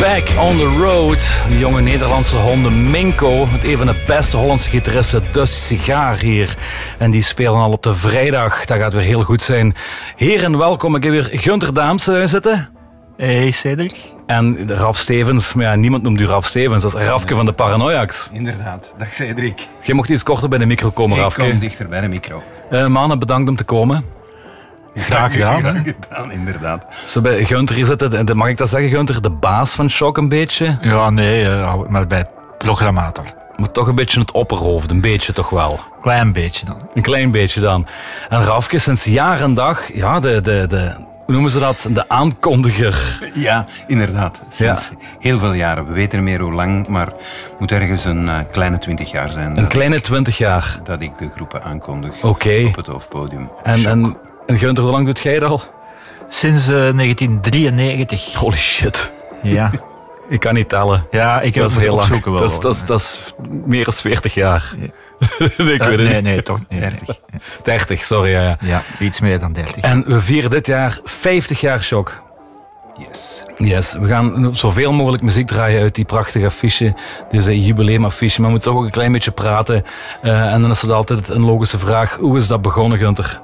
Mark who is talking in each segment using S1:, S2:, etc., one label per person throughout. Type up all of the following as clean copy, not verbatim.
S1: Back on the road. De jonge Nederlandse honden Minko met een van de beste Hollandse gitaristen Dusty Sigaar hier. En die spelen al op de vrijdag. Dat gaat weer heel goed zijn. Heren, welkom. Ik heb weer Gunther Daams zitten.
S2: Hey Cedric.
S1: En Raf Stevens. Maar ja, niemand noemt u Raf Stevens. Dat is Rafke van de Paranoiacs.
S3: Inderdaad. Dag Cedric.
S1: Je mocht iets korter bij de micro komen, Rafke.
S3: Ik kom dichter bij de micro.
S1: Mannen, bedankt om te komen.
S2: Graag gedaan.
S3: Graag gedaan, inderdaad.
S1: Zo bij Gunther hier zitten, mag ik dat zeggen, Gunther? De baas van Shock een beetje?
S2: Ja, nee, maar bij programmator.
S1: Maar toch een beetje het opperhoofd, een beetje toch wel.
S2: Klein beetje dan.
S1: Een klein beetje dan. En Rafke, sinds jaar en dag, ja, hoe noemen ze dat? De aankondiger.
S3: Ja, inderdaad. Sinds heel veel jaren. We weten niet meer hoe lang, maar het moet ergens een kleine 20 jaar zijn.
S1: Een kleine 20 jaar?
S3: Dat ik de groepen aankondig op het hoofdpodium.
S1: En Gunther, hoe lang doet jij dat al?
S2: Sinds 1993.
S1: Holy shit.
S2: Ja.
S1: Ik kan niet tellen.
S2: Ja, ik heb het
S1: heel
S2: opzoeken wel.
S1: Dat is meer dan 40 jaar. Ja. Ik weet het niet.
S2: Nee, toch niet.
S3: 30.
S1: 30, sorry. Ja.
S2: Ja, iets meer dan 30.
S1: En we vieren dit jaar 50 jaar Shock. Yes. We gaan zoveel mogelijk muziek draaien uit die prachtige affiche. Deze jubileumaffiche. Maar we moeten toch ook een klein beetje praten. En dan is het altijd een logische vraag. Hoe is dat begonnen, Gunther?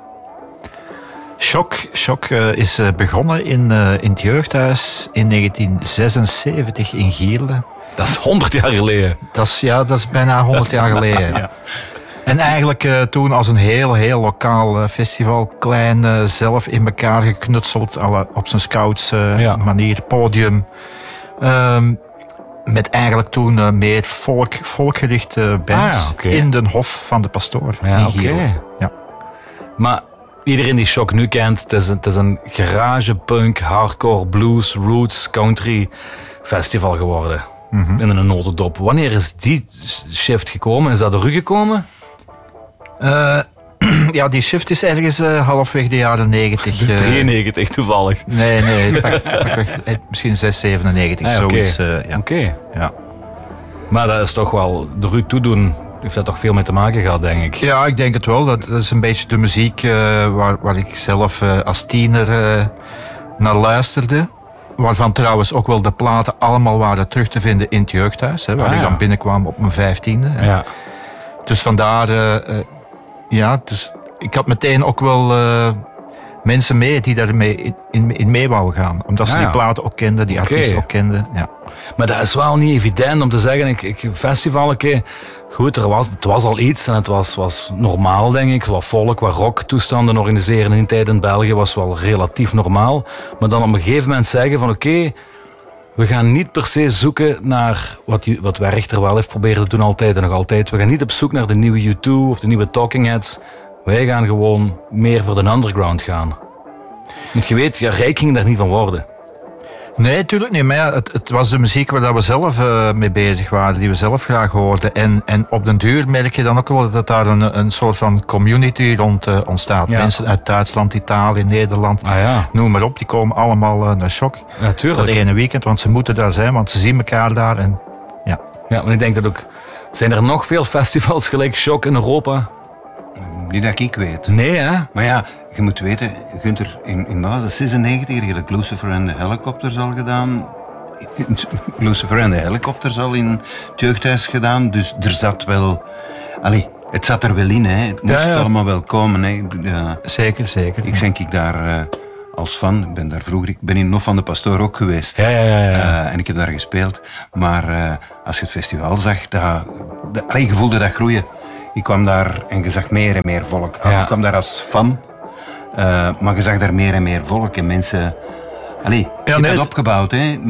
S2: Shock is begonnen in het jeugdhuis in 1976 in Gierle.
S1: Dat is 100 jaar geleden.
S2: Dat is bijna 100 jaar geleden. Ja. En eigenlijk toen als een heel lokaal festival, klein, zelf in elkaar geknutseld, op zijn scouts manier, podium. Met eigenlijk toen meer volkgerichte bands in de Hof van de Pastoor in Gierle. Ja.
S1: Maar iedereen die Shock nu kent, het is een garage, punk, hardcore, blues, roots, country festival geworden. Mm-hmm. In een notendop. Wanneer is die shift gekomen? Is dat er u gekomen?
S2: Ja, die shift is ergens halfweg de jaren 90.
S1: 93 toevallig.
S2: Nee, misschien 6, 97, zoiets.
S1: Oké.
S2: Ja.
S1: Maar dat is toch wel, door u toedoen, heeft dat toch veel mee te maken gehad, denk ik?
S2: Ja, ik denk het wel. Dat is een beetje de muziek waar ik zelf als tiener naar luisterde. Waarvan trouwens ook wel de platen allemaal waren terug te vinden in het jeugdhuis. Hè, waar ik dan binnenkwam op mijn 15e. Ja. Dus vandaar, dus ik had meteen ook wel mensen mee die daarmee in mee wouden gaan. Omdat ze die platen ook kenden, die artiesten ook kenden. Ja.
S1: Maar dat is wel niet evident om te zeggen, festival, goed, het was al iets en het was normaal, denk ik. Wat volk, wat rocktoestanden organiseren in die tijd in België was wel relatief normaal. Maar dan op een gegeven moment zeggen van we gaan niet per se zoeken naar wat Werchter wel heeft proberen te doen altijd en nog altijd. We gaan niet op zoek naar de nieuwe U2 of de nieuwe Talking Heads. Wij gaan gewoon meer voor de underground gaan. Want je weet, rijk ging daar niet van worden.
S2: Nee, natuurlijk niet. Maar het was de muziek waar we zelf mee bezig waren, die we zelf graag hoorden. En op den duur merk je dan ook wel dat daar een soort van community rond ontstaat. Ja. Mensen uit Duitsland, Italië, Nederland, noem maar op, die komen allemaal naar Shock.
S1: Ja, tuurlijk.
S2: Dat ene weekend, want ze moeten daar zijn, want ze zien elkaar daar. En,
S1: ja, maar ik denk dat ook... Zijn er nog veel festivals gelijk Shock in Europa?
S3: Niet dat ik weet.
S1: Nee, hè?
S3: Maar ja, je moet weten, Gunther, in 96 heb ik Lucifer en de Helicopters al gedaan. Lucifer en de Helicopters al in het jeugdhuis gedaan. Dus er zat wel... het zat er wel in, hè. Het moest allemaal wel komen, hè. Ja.
S2: Zeker.
S3: Ik denk daar als fan, ik ben in Hof van de Pastoor ook geweest.
S1: Ja.
S3: En ik heb daar gespeeld. Maar als je het festival zag, je voelde dat groeien. Ik kwam daar en je zag meer en meer volk. Ik kwam daar als fan, maar je zag daar meer en meer volk. En mensen... je hebt dat opgebouwd, hè.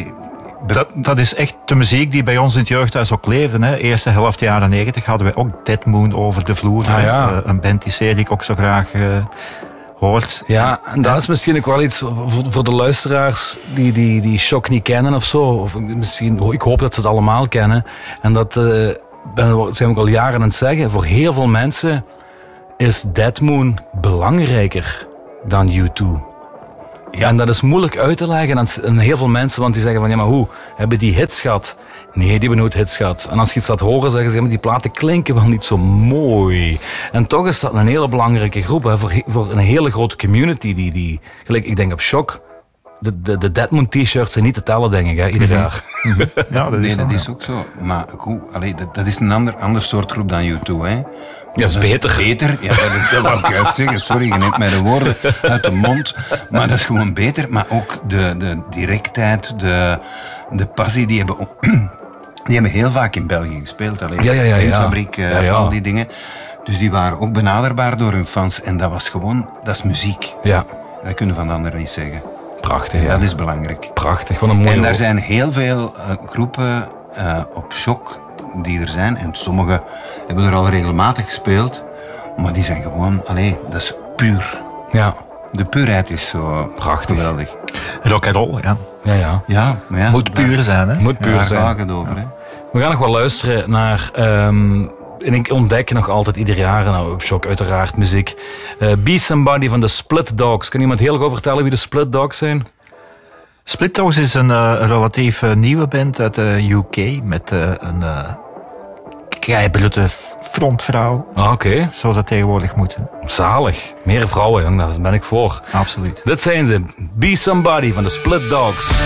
S2: Dat is echt de muziek die bij ons in het jeugdhuis ook leefde. Hè. Eerste helft jaren 90 hadden we ook Dead Moon over de vloer. Een band die Cedric ook zo graag hoort.
S1: Ja, en dat is misschien ook wel iets voor de luisteraars die Shock niet kennen of zo. Of misschien, ik hoop dat ze het allemaal kennen. En dat... zijn we ook al jaren aan het zeggen, voor heel veel mensen is Dead Moon belangrijker dan U2. Ja. En dat is moeilijk uit te leggen aan heel veel mensen, want die zeggen van, ja, maar hoe? Hebben die hits gehad? Nee, die hebben nooit hits gehad. En als je iets laat horen, zeggen ze, ja, maar die platen klinken wel niet zo mooi. En toch is dat een hele belangrijke groep, hè, voor een hele grote community. Gelijk, ik denk op Shock de Deadmond t-shirts zijn niet te tellen, denk ik, hè, ieder jaar.
S2: Ja, dat is,
S3: Nee, dat
S2: zo,
S3: is ook zo. Maar goed, dat is een ander soort groep dan U2, hè.
S1: Ja, dat is beter.
S3: Beter, ja, dat wou ik juist zeggen. Sorry, je neemt mij de woorden uit de mond. Maar dat is gewoon beter. Maar ook de directheid, de passie, die hebben heel vaak in België gespeeld. Alleen
S1: Ja.
S3: Eindfabriek,
S1: Ja.
S3: al die dingen. Dus die waren ook benaderbaar door hun fans. En dat was gewoon, dat is muziek.
S1: Ja,
S3: Dat kunnen we van de anderen niet zeggen.
S1: prachtig. Ja.
S3: Dat is belangrijk.
S1: Prachtig, wat een mooie
S3: En daar
S1: hoop.
S3: zijn heel veel groepen op shock die er zijn. En sommige hebben er al regelmatig gespeeld. Maar die zijn gewoon, dat is puur.
S1: Ja,
S3: De puurheid is zo
S1: Prachtig.
S3: geweldig.
S2: rock and roll, ja.
S1: ja.
S3: Ja, maar ja.
S2: Moet puur zijn, hè.
S1: Moet puur
S3: Daar
S1: zijn.
S3: gaat het over, hè.
S1: We gaan nog wel luisteren naar... en ik ontdek nog altijd ieder jaar, nou, op Shock uiteraard, muziek. Be Somebody van de Split Dogs. Kan iemand heel goed vertellen wie de Split Dogs zijn?
S2: Split Dogs is een relatief nieuwe band uit de UK met een keibrute frontvrouw,
S1: Ah, oké.
S2: zoals dat tegenwoordig moet.
S1: Zalig. Meer vrouwen, jong, daar ben ik voor.
S2: Absoluut.
S1: Dit zijn ze. Be Somebody van de Split Dogs.